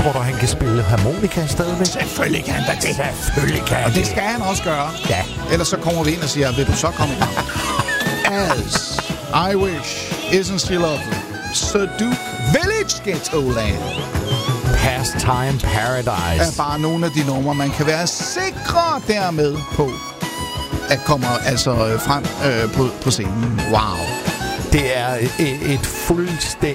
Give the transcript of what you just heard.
Tror du, han kan spille harmonika stadigvæk? Selvfølgelig kan han da det. Selvfølgelig kan han Og det skal han også gøre. Ja. Ellers så kommer vi ind og siger, vil du så komme i gang? As I wish, isn't she lovely? Sir Duke Village Ghettoland Pastime Paradise. er bare nogle af de numre, man kan være sikre dermed på, at kommer altså frem på scenen. Wow. Det er et fuldstændig